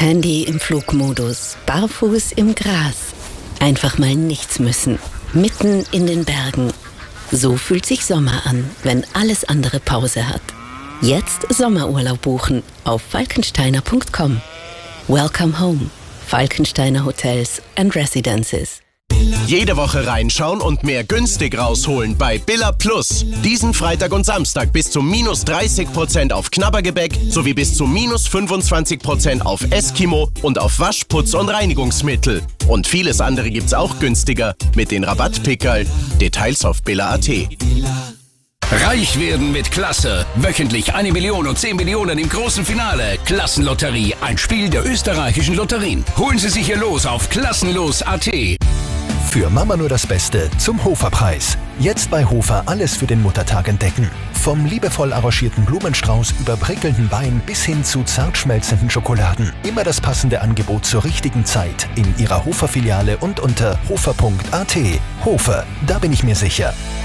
Handy im Flugmodus, barfuß im Gras. Einfach mal nichts müssen, mitten in den Bergen. So fühlt sich Sommer an, wenn alles andere Pause hat. Jetzt Sommerurlaub buchen auf falkensteiner.com. Welcome home. Falkensteiner Hotels and Residences. Jede Woche reinschauen und mehr günstig rausholen bei Billa Plus. Diesen Freitag und Samstag bis zu minus 30% auf Knabbergebäck sowie bis zu minus 25% auf Eskimo und auf Waschputz und Reinigungsmittel. Und vieles andere gibt's auch günstiger mit den Rabattpickerl. Details auf billa.at. Reich werden mit Klasse. Wöchentlich 1 Million und 10 Millionen im großen Finale. Klassenlotterie, ein Spiel der österreichischen Lotterien. Holen Sie sich Ihr Los auf klassenlos.at. Für Mama nur das Beste zum Hofer-Preis. Jetzt bei Hofer alles für den Muttertag entdecken. Vom liebevoll arrangierten Blumenstrauß über prickelnden Wein bis hin zu zart schmelzenden Schokoladen. Immer das passende Angebot zur richtigen Zeit in Ihrer Hofer-Filiale und unter hofer.at. Hofer, da bin ich mir sicher.